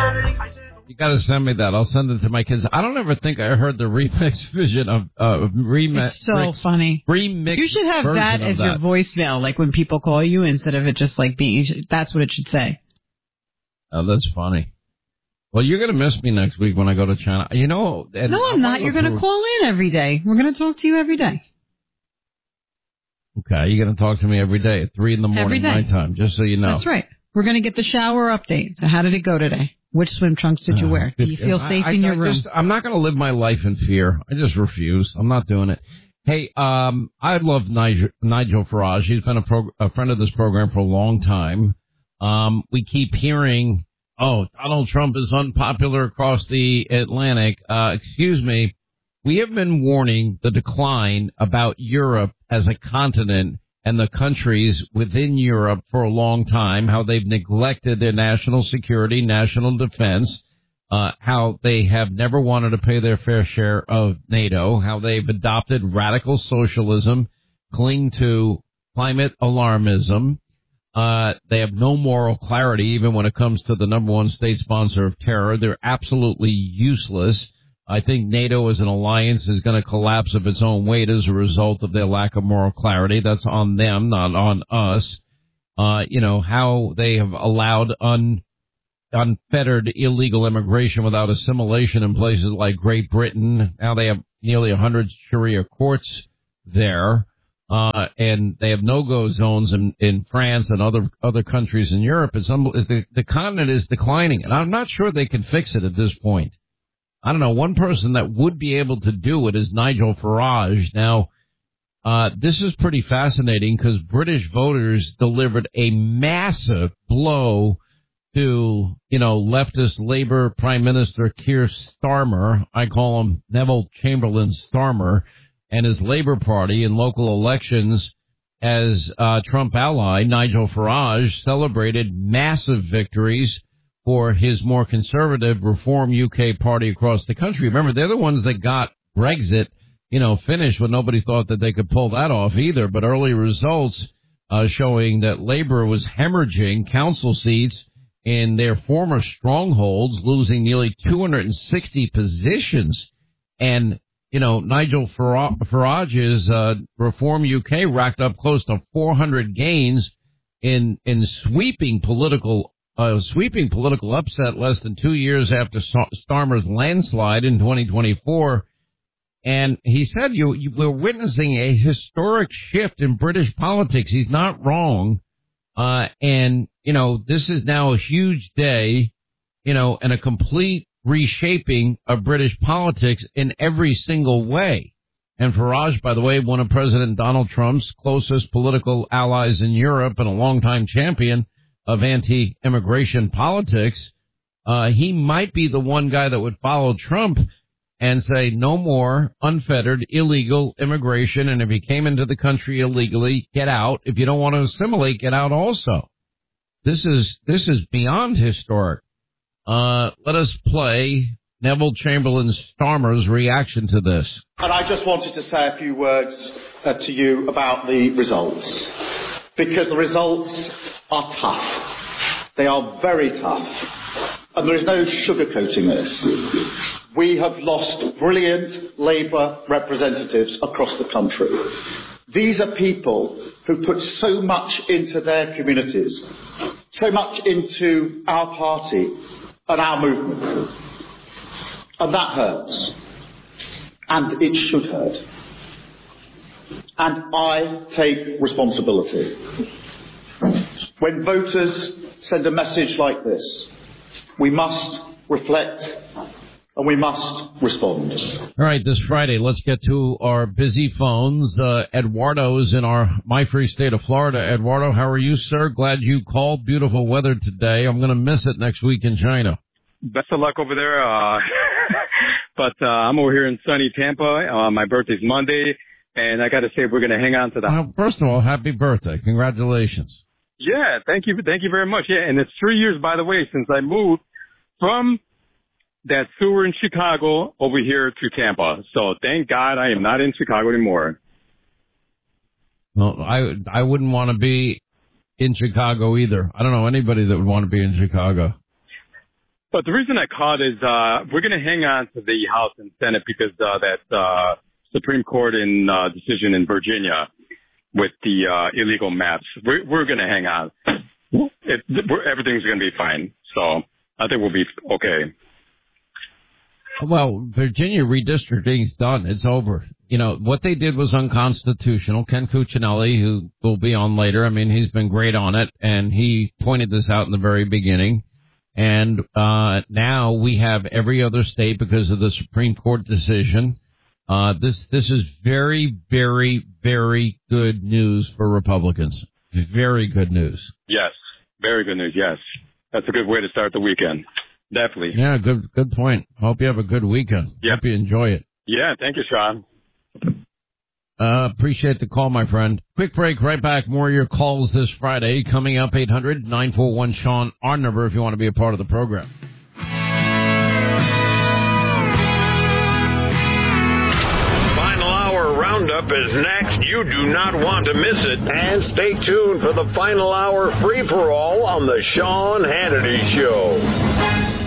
You got to send me that. I'll send it to my kids. I don't ever think I heard the remix vision of remix. It's so funny. Remix. You should have that as your voicemail, like when people call you, instead of it just like being. That's what it should say. Oh, that's funny. Well, you're going to miss me next week when I go to China. You know. No, I'm not. You're going to call in every day. We're going to talk to you every day. Okay, you're going to talk to me every day at 3 in the morning my time, just so you know. That's right. We're going to get the shower update. So how did it go today? Which swim trunks did you wear? Do you feel safe in your room? I'm not going to live my life in fear. I just refuse. I'm not doing it. Hey, I love Nigel Farage. He's been a friend of this program for a long time. We keep hearing, Donald Trump is unpopular across the Atlantic. Excuse me. We have been warning the decline about Europe as a continent and the countries within Europe for a long time, how they've neglected their national security, national defense, how they have never wanted to pay their fair share of NATO, how they've adopted radical socialism, cling to climate alarmism. They have no moral clarity, even when it comes to the number one state sponsor of terror. They're absolutely useless. I think NATO as an alliance is going to collapse of its own weight as a result of their lack of moral clarity. That's on them, not on us. How they have allowed unfettered illegal immigration without assimilation in places like Great Britain. Now they have nearly 100 Sharia courts there. And they have no-go zones in France and other countries in Europe. The continent is declining, and I'm not sure they can fix it at this point. I don't know. One person that would be able to do it is Nigel Farage. Now, this is pretty fascinating because British voters delivered a massive blow to, leftist Labour Prime Minister Keir Starmer. I call him Neville Chamberlain Starmer, and his Labour Party in local elections as Trump ally. Nigel Farage celebrated massive victories for his more conservative Reform UK party across the country. Remember, they're the ones that got Brexit, finished when nobody thought that they could pull that off either. But early results showing that Labour was hemorrhaging council seats in their former strongholds, losing nearly 260 positions. And, Nigel Farage's Reform UK racked up close to 400 gains in sweeping political upset less than 2 years after Starmer's landslide in 2024. And he said, we're witnessing a historic shift in British politics. He's not wrong. This is now a huge day, and a complete reshaping of British politics in every single way. And Farage, by the way, one of President Donald Trump's closest political allies in Europe and a longtime champion of anti-immigration politics, he might be the one guy that would follow Trump and say no more unfettered illegal immigration. And if you came into the country illegally, get out. If you don't want to assimilate, get out also. This is beyond historic. Let us play Neville Chamberlain Starmer's reaction to this. And I just wanted to say a few words to you about the results, because the results are tough. They are very tough. And there is no sugarcoating this. We have lost brilliant Labour representatives across the country. These are people who put so much into their communities, so much into our party and our movement. And that hurts. And it should hurt. And I take responsibility. When voters send a message like this, we must reflect and we must respond. All right, this Friday, let's get to our busy phones. Eduardo is in my free state of Florida. Eduardo, how are you, sir? Glad you called. Beautiful weather today. I'm going to miss it next week in China. Best of luck over there. But I'm over here in sunny Tampa. My birthday's Monday, and I got to say we're going to hang on to that. Well, first of all, happy birthday. Congratulations. Yeah, thank you very much. Yeah, and it's 3 years, by the way, since I moved from that sewer in Chicago over here to Tampa. So thank God I am not in Chicago anymore. Well, I wouldn't want to be in Chicago either. I don't know anybody that would want to be in Chicago. But the reason I called is we're going to hang on to the House and Senate because that Supreme Court decision in Virginia with the illegal maps. We're going to hang on. Everything's going to be fine. So I think we'll be okay. Well, Virginia redistricting is done. It's over. You know, what they did was unconstitutional. Ken Cuccinelli, who will be on later, I mean, he's been great on it, and he pointed this out in the very beginning. And now we have every other state because of the Supreme Court decision. This is very, very, very good news for Republicans. Very good news. Yes, very good news, yes. That's a good way to start the weekend. Definitely. Yeah, good point. Hope you have a good weekend. Yep. Hope you enjoy it. Yeah, thank you, Sean. Appreciate the call, my friend. Quick break, right back. More of your calls this Friday. Coming up, 800-941-SEAN, our number if you want to be a part of the program. Final Hour Roundup is next. You do not want to miss it. And stay tuned for the Final Hour free-for-all on the Sean Hannity Show.